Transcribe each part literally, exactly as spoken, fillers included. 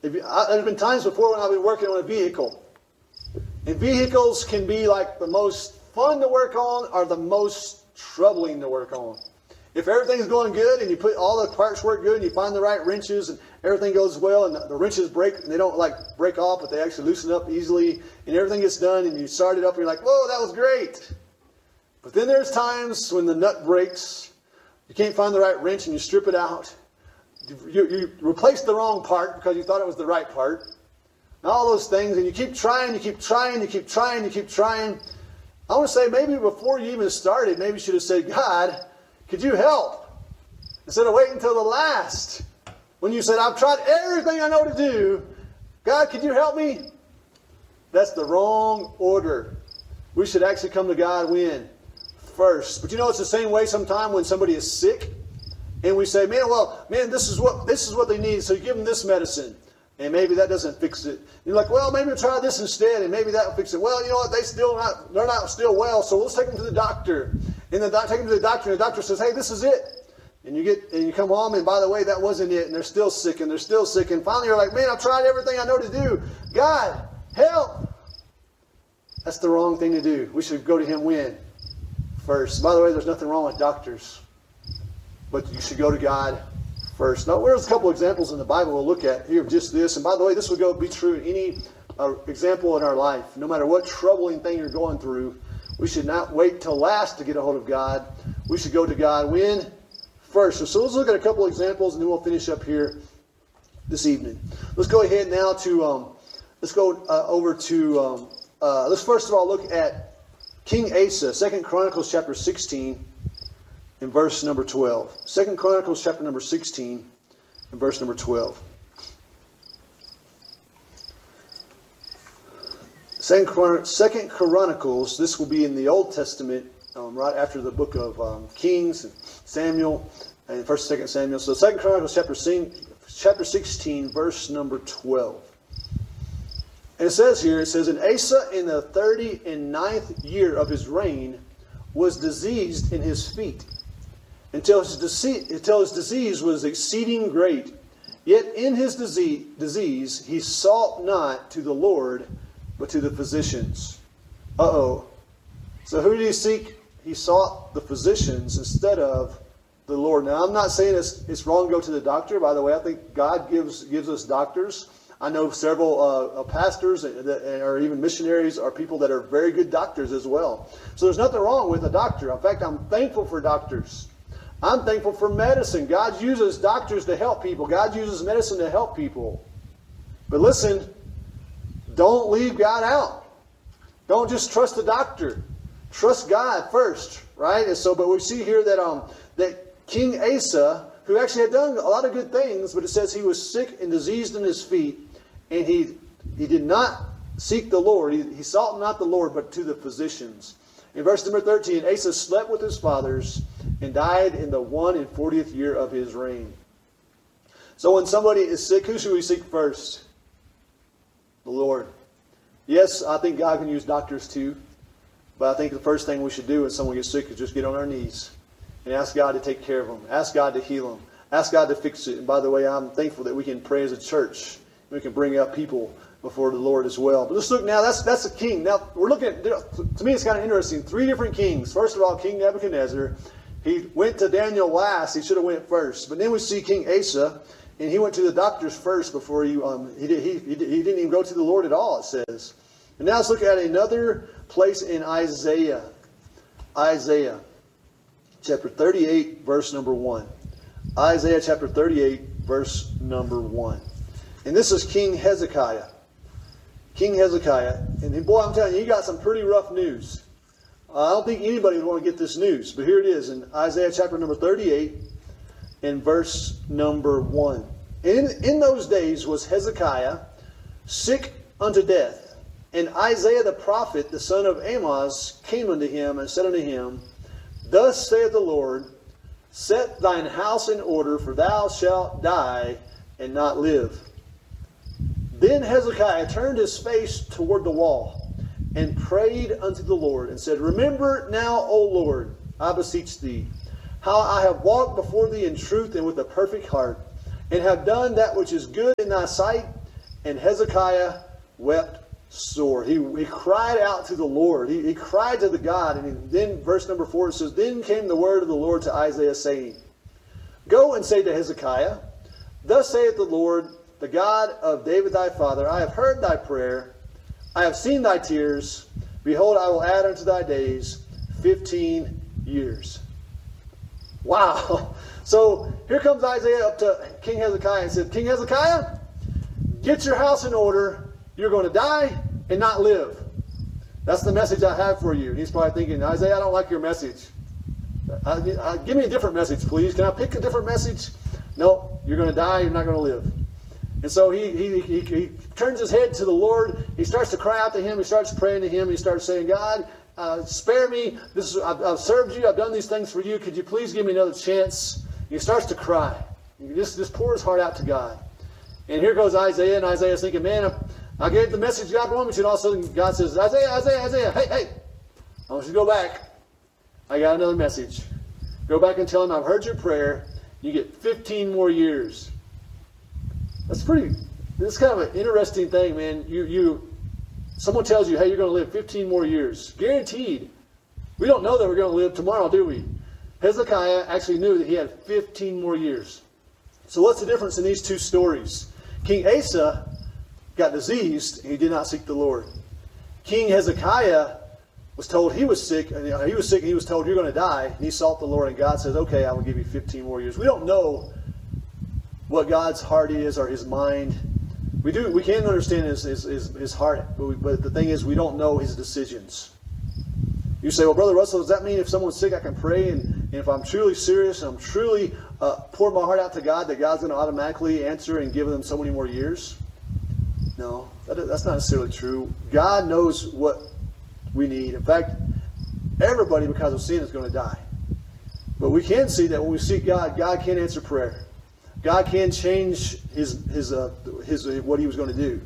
If you, I, there's been times before when I've been working on a vehicle. And vehicles can be like the most fun to work on or the most troubling to work on. If everything's going good and you put all the parts work good and you find the right wrenches and everything goes well and the wrenches break and they don't like break off but they actually loosen up easily and everything gets done and you start it up and you're like, whoa, that was great. But then there's times when the nut breaks, you can't find the right wrench and you strip it out. You, you replaced the wrong part because you thought it was the right part. And all those things, and you keep trying, you keep trying, you keep trying, you keep trying. I want to say maybe before you even started, maybe you should have said, God, could you help? Instead of waiting until the last. When you said, I've tried everything I know to do. God, could you help me? That's the wrong order. We should actually come to God when? First. But you know, it's the same way sometimes when somebody is sick. And we say, man, well, man, this is what this is what they need. So you give them this medicine. And maybe that doesn't fix it. You're like, well, maybe we'll try this instead. And maybe that will fix it. Well, you know what? They still not, they're not still well. So let's take them to the doctor. And the doc, take them to the doctor. And the doctor says, hey, this is it. And you get and you come home. And by the way, that wasn't it. And they're still sick. And they're still sick. And finally you're like, man, I've tried everything I know to do. God, help. That's the wrong thing to do. We should go to Him when? First. By the way, there's nothing wrong with doctors. But you should go to God first. Now, there's a couple examples in the Bible we'll look at here of just this. And by the way, this would go be true in any uh, example in our life. No matter what troubling thing you're going through, we should not wait till last to get a hold of God. We should go to God when? First. So, so let's look at a couple examples and then we'll finish up here this evening. Let's go ahead now to, um, let's go uh, over to, um, uh, let's first of all look at King Asa, Second Chronicles chapter sixteen. In verse number twelve. Second Chronicles chapter number sixteen and verse number twelve. Second Chronicles, this will be in the Old Testament, um, right after the book of um, Kings and Samuel and First and Second Samuel. So Second Chronicles chapter, chapter sixteen, verse number twelve. And it says here, it says, and Asa in the thirty and ninth year of his reign was diseased in his feet, until his disease, until his disease was exceeding great. Yet in his disease, disease he sought not to the Lord, but to the physicians. Uh-oh. So who did he seek? He sought the physicians instead of the Lord. Now, I'm not saying it's, it's wrong to go to the doctor. By the way, I think God gives gives us doctors. I know several uh, pastors that, or even missionaries are people that are very good doctors as well. So there's nothing wrong with a doctor. In fact, I'm thankful for doctors. I'm thankful for medicine. God uses doctors to help people. God uses medicine to help people. But listen, don't leave God out. Don't just trust the doctor. Trust God first, right? And so, but we see here that um that King Asa, who actually had done a lot of good things, but it says he was sick and diseased in his feet, and he he did not seek the Lord. He, he sought not the Lord, but to the physicians. In verse number thirteen, Asa slept with his fathers and died in the one and fortieth year of his reign. So when somebody is sick, who should we seek first? The Lord. Yes, I think God can use doctors too. But I think the first thing we should do when someone gets sick is just get on our knees and ask God to take care of them. Ask God to heal them. Ask God to fix it. And by the way, I'm thankful that we can pray as a church. We can bring up people before the Lord as well. But let's look now. That's that's a king. Now, we're looking at, to me it's kind of interesting, three different kings. First of all, King Nebuchadnezzar. He went to Daniel last. He should have went first. But then we see King Asa, and he went to the doctors first before he, um, he, did, he, he didn't even go to the Lord at all, it says. And now let's look at another place in Isaiah. Isaiah chapter thirty-eight, verse number one. Isaiah chapter thirty-eight, verse number one. And this is King Hezekiah. King Hezekiah. And boy, I'm telling you, he got some pretty rough news. Uh, I don't think anybody would want to get this news. But here it is in Isaiah chapter number thirty-eight and verse number one. In, in those days was Hezekiah sick unto death. And Isaiah the prophet, the son of Amoz, came unto him and said unto him, Thus saith the Lord, Set thine house in order, for thou shalt die and not live. Then Hezekiah turned his face toward the wall and prayed unto the Lord and said, Remember now, O Lord, I beseech thee, how I have walked before thee in truth and with a perfect heart, and have done that which is good in thy sight, And Hezekiah wept sore. He, he cried out to the Lord. He, he cried to the God. And then verse number four, it says, Then came the word of the Lord to Isaiah, saying, Go and say to Hezekiah, Thus saith the Lord, the God of David thy father, I have heard thy prayer, I have seen thy tears. Behold, I will add unto thy days fifteen years. Wow. So here comes Isaiah up to King Hezekiah and said, King Hezekiah, get your house in order. You're going to die and not live. That's the message I have for you. And he's probably thinking, Isaiah, I don't like your message. I, I, give me a different message, please. Can I pick a different message? No, you're going to die. You're not going to live. And so he, he, he, he turns his head to the Lord. He starts to cry out to him. He starts praying to him. He starts saying, God, uh, spare me. This is, I've, I've served you. I've done these things for you. Could you please give me another chance? He starts to cry. He just, just pours his heart out to God. And here goes Isaiah. And Isaiah's thinking, man, I, I gave the message God wanted me to. And all of a sudden God says, Isaiah, Isaiah, Isaiah, hey, hey, I want you to go back. I got another message. Go back and tell him I've heard your prayer. You get fifteen more years. That's pretty, this is kind of an interesting thing, man. You, you, someone tells you, hey, you're going to live fifteen more years. Guaranteed. We don't know that we're going to live tomorrow, do we? Hezekiah actually knew that he had fifteen more years. So what's the difference in these two stories? King Asa got diseased and he did not seek the Lord. King Hezekiah was told he was sick, and he was sick and he was told you're going to die, and he sought the Lord, and God says, okay, I will give you fifteen more years. We don't know what God's heart is or his mind. We do. We can understand his, his, his, his heart, but, we, but the thing is we don't know his decisions. You say, well, Brother Russell, does that mean if someone's sick I can pray, and, and if I'm truly serious and I'm truly uh, pouring my heart out to God, that God's going to automatically answer and give them so many more years? No, that, that's not necessarily true. God knows what we need. In fact, everybody because of sin is going to die. But we can see that when we seek God, God can answer prayer. God can change his his uh, his uh, what he was going to do.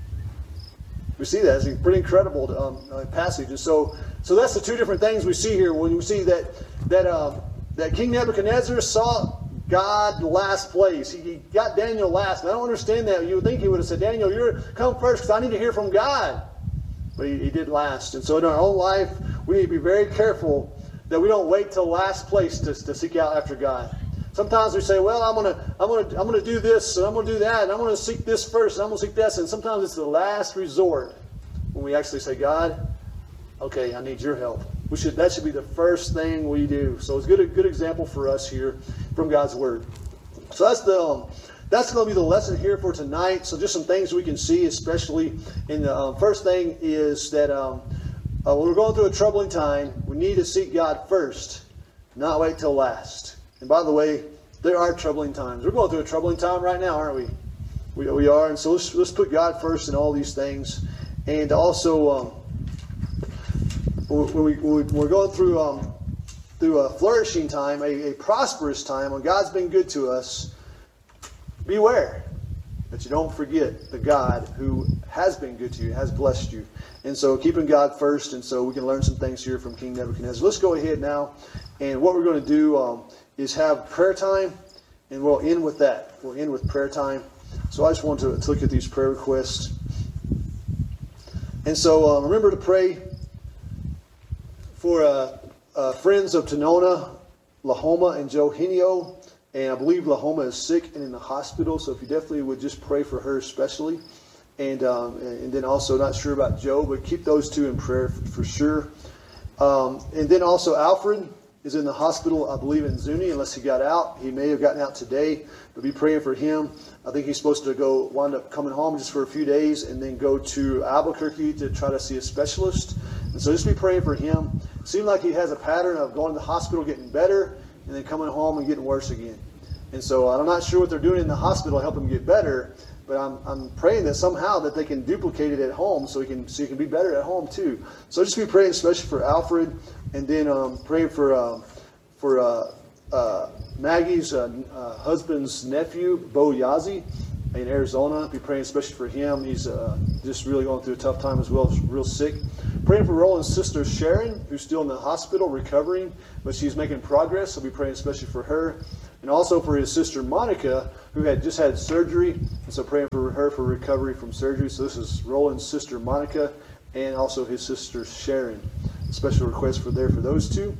We see that. It's a pretty incredible um, uh, passage. And so, so that's the two different things we see here. When we see that that um, that King Nebuchadnezzar saw God last place. He, he got Daniel last. And I don't understand that. You would think he would have said, Daniel, you're come first because I need to hear from God. But he, he did last. And so in our own life, we need to be very careful that we don't wait till last place to, to seek out after God. Sometimes we say, well, I'm gonna, I'm gonna, I'm gonna do this, and I'm gonna do that, and I'm gonna seek this first, and I'm gonna seek this, and sometimes it's the last resort when we actually say, God, okay, I need your help. We should, that should be the first thing we do. So it's a good, good example for us here from God's Word. So that's the, um, that's going to be the lesson here for tonight. So just some things we can see, especially in the um, first thing is that um, uh, when we're going through a troubling time, we need to seek God first, not wait till last. And by the way, there are troubling times. We're going through a troubling time right now, aren't we? We, we are. And so let's, let's put God first in all these things. And also, um, when, we, when we're going through um, through a flourishing time, a, a prosperous time, when God's been good to us, beware that you don't forget the God who has been good to you, has blessed you. And so keeping God first, and so we can learn some things here from King Nebuchadnezzar. Let's go ahead now. And what we're going to do um, is have prayer time, and we'll end with that. We'll end with prayer time. So I just want to, to look at these prayer requests. And so uh, remember to pray for uh, uh, friends of Tanona, Lahoma, and Joe Henio. And I believe Lahoma is sick and in the hospital, so if you definitely would just pray for her especially. And um, and then also, not sure about Joe, but keep those two in prayer for, for sure. Um, and then also Alfred is in the hospital, I believe, in Zuni, unless he got out. He may have gotten out today, but be praying for him. I think he's supposed to go, wind up coming home just for a few days and then go to Albuquerque to try to see a specialist. And so just be praying for him. It seems like he has a pattern of going to the hospital, getting better, and then coming home and getting worse again. And so I'm not sure what they're doing in the hospital to help him get better, but I'm, I'm praying that somehow that they can duplicate it at home so he can so he can be better at home too. So just be praying especially for Alfred, and then um, praying for uh, for uh, uh, Maggie's uh, uh, husband's nephew, Bo Yazi, in Arizona. Be praying especially for him. He's uh, just really going through a tough time as well. He's real sick. Praying for Roland's sister Sharon, who's still in the hospital recovering, but she's making progress. So be praying especially for her. And also for his sister Monica, who had just had surgery. And so praying for her for recovery from surgery. So this is Roland's sister Monica and also his sister Sharon. A special request for there for those two.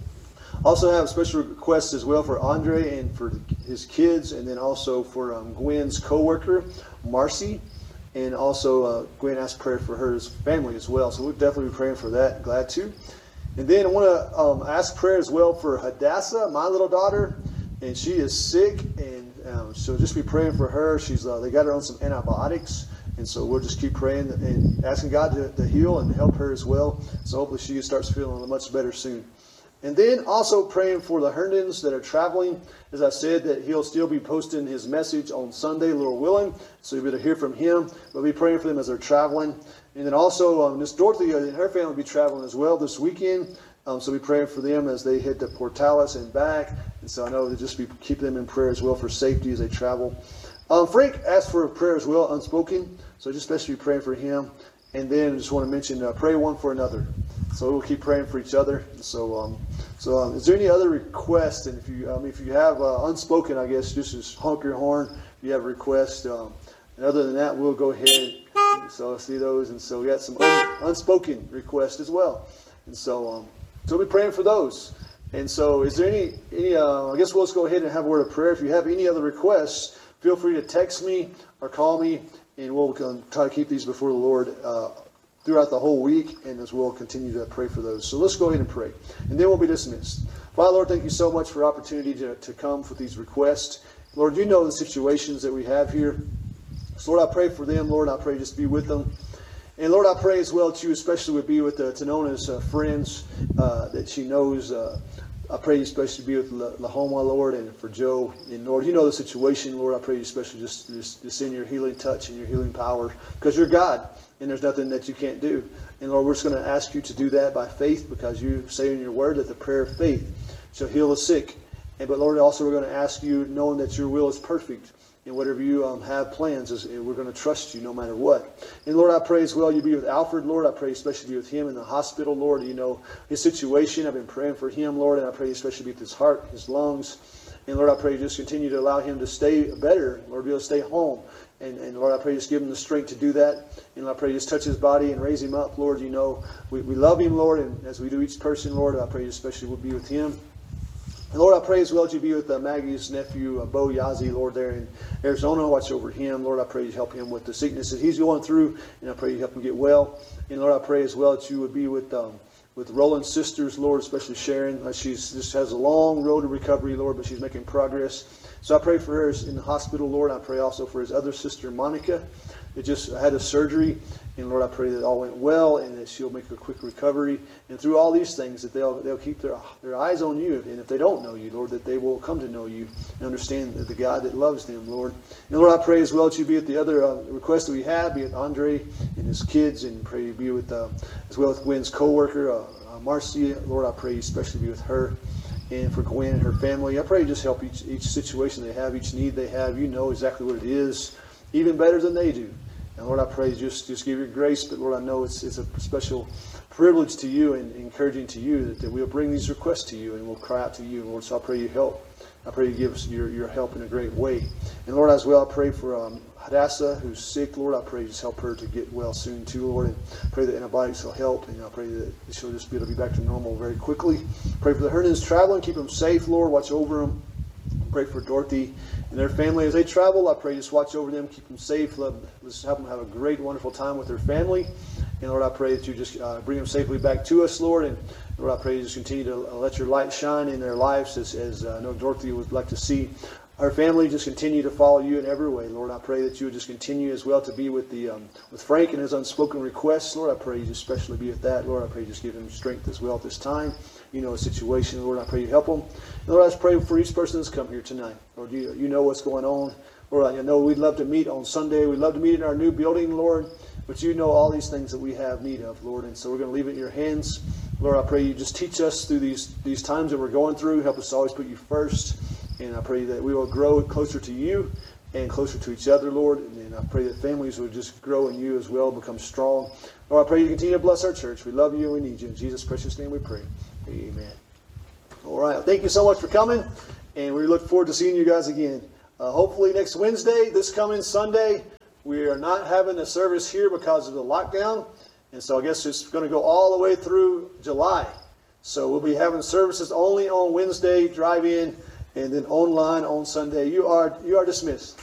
Also have special requests as well for Andre and for his kids, and then also for um, Gwen's co-worker, Marcy. And also uh, Gwen asked prayer for her family as well. So we'll definitely be praying for that. Glad to. And then I want to um, ask prayer as well for Hadassah, my little daughter. And she is sick, and um, so just be praying for her. She's uh, they got her on some antibiotics, and so we'll just keep praying and asking God to, to heal and help her as well. So hopefully she starts feeling much better soon. And then also praying for the Herndons that are traveling. As I said, that he'll still be posting his message on Sunday, Lord willing. So you'll be able to hear from him. But be praying for them as they're traveling. And then also um, Miss Dorothy and her family will be traveling as well this weekend. Um, so be praying for them as they head to Portales and back. And so I know that just be keep them in prayer as well for safety as they travel. Um, Frank asked for a prayer as well, unspoken. So just especially be praying for him. And then I just want to mention, uh, pray one for another. So we'll keep praying for each other. So, um, so um, is there any other requests? And if you, um, if you have uh, unspoken, I guess just, just honk your horn. If you have a request. Um, and other than that, we'll go ahead. So I see those, and so we got some un- unspoken requests as well. And so, um, so we'll be praying for those. And so, is there any? any uh, I guess we'll just go ahead and have a word of prayer. If you have any other requests, feel free to text me or call me, and we'll um, try to keep these before the Lord Uh, throughout the whole week, and as we'll continue to pray for those. So let's go ahead and pray, and then we'll be dismissed. Father, Lord, thank you so much for the opportunity to, to come with these requests. Lord, you know the situations that we have here. So Lord, I pray for them. Lord, I pray just be with them. And Lord, I pray as well that you especially would be with uh, Tanona's uh, friends uh, that she knows. Uh, I pray you especially be with Lahoma, Lord, and for Joe. And Lord, you know the situation. Lord, I pray you especially just, just, just send your healing touch and your healing power, because you're God. And there's nothing that you can't do. And Lord, we're just going to ask you to do that by faith, because you say in your word that the prayer of faith shall heal the sick. And but Lord, also we're going to ask you, knowing that your will is perfect, and whatever you um, have plans, is, we're going to trust you no matter what. And Lord, I pray as well you be with Alfred, Lord. I pray especially be with him in the hospital, Lord. You know his situation. I've been praying for him, Lord, and I pray especially be with his heart, his lungs. And Lord, I pray you just continue to allow him to stay better. Lord, be able to stay home. And, and Lord, I pray you just give him the strength to do that. And I pray you just touch his body and raise him up, Lord. You know, we, we love him, Lord. And as we do each person, Lord, I pray you especially will be with him. And Lord, I pray as well that you be with uh, Maggie's nephew, uh, Bo Yazi, Lord, there in Arizona. Watch over him. Lord, I pray you help him with the sickness that he's going through. And I pray you help him get well. And Lord, I pray as well that you would be with um, with Roland's sisters, Lord, especially Sharon. Uh, she's just has a long road to recovery, Lord, but she's making progress. So I pray for her in the hospital, Lord. I pray also for his other sister, Monica, that just had a surgery. And Lord, I pray that it all went well and that she'll make a quick recovery. And through all these things, that they'll they'll keep their, their eyes on you. And if they don't know you, Lord, that they will come to know you and understand the, the God that loves them, Lord. And Lord, I pray as well that you be at the other uh, requests that we have, be with Andre and his kids, and pray you be with, uh, as well with Gwen's co-worker, uh, uh, Marcy. Lord, I pray you especially be with her. And for Gwen and her family, I pray you just help each each situation they have, each need they have. You know exactly what it is, even better than they do. And Lord, I pray just just give your grace. But Lord, I know it's it's a special privilege to you and encouraging to you that, that we'll bring these requests to you and we'll cry out to you. Lord, so I pray you help. I pray you give us your, your help in a great way. And Lord, as well, I pray for um, Hadassah, who's sick. Lord, I pray you just help her to get well soon too, Lord. And pray that antibiotics will help. And I pray that she'll just be able to be back to normal very quickly. Pray for the Hernans traveling. Keep them safe, Lord. Watch over them. Pray for Dorothy and their family as they travel. I pray you just watch over them. Keep them safe. Let, let's help them have a great, wonderful time with their family. And Lord, I pray that you just uh, bring them safely back to us, Lord. And Lord, I pray you just continue to let your light shine in their lives, as, as uh, I know Dorothy would like to see our family just continue to follow you in every way. Lord, I pray that you would just continue as well to be with the um, with Frank and his unspoken requests. Lord, I pray you just especially be with that. Lord, I pray you just give him strength as well at this time. You know the situation, Lord. I pray you help them. And Lord, I just pray for each person that's come here tonight. Lord, you, you know what's going on. Lord, I know we'd love to meet on Sunday. We'd love to meet in our new building, Lord. But you know all these things that we have need of, Lord. And so we're going to leave it in your hands. Lord, I pray you just teach us through these, these times that we're going through. Help us to always put you first. And I pray that we will grow closer to you and closer to each other, Lord. And I pray that families will just grow in you as well, become strong. Lord, I pray you continue to bless our church. We love you and we need you. In Jesus' precious name we pray. Amen. All right. Thank you so much for coming. And we look forward to seeing you guys again. Uh, hopefully next Wednesday, this coming Sunday, We are not having a service here because of the lockdown, and so I guess it's going to go all the way through July. So we'll be having services only on Wednesday, drive-in, and then online on Sunday. You are you are dismissed.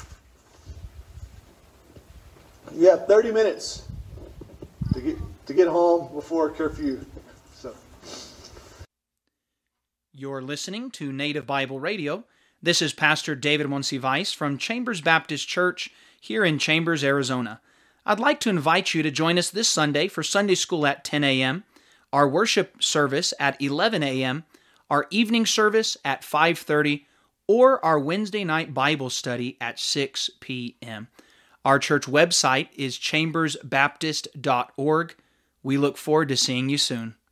You have thirty minutes to get to get home before curfew. So you're listening to Native Bible Radio. This is Pastor David Monsivice from Chambers Baptist Church here in Chambers, Arizona. I'd like to invite you to join us this Sunday for Sunday School at ten a.m., our worship service at eleven a.m., our evening service at five thirty, or our Wednesday night Bible study at six p.m. Our church website is chambers baptist dot org. We look forward to seeing you soon.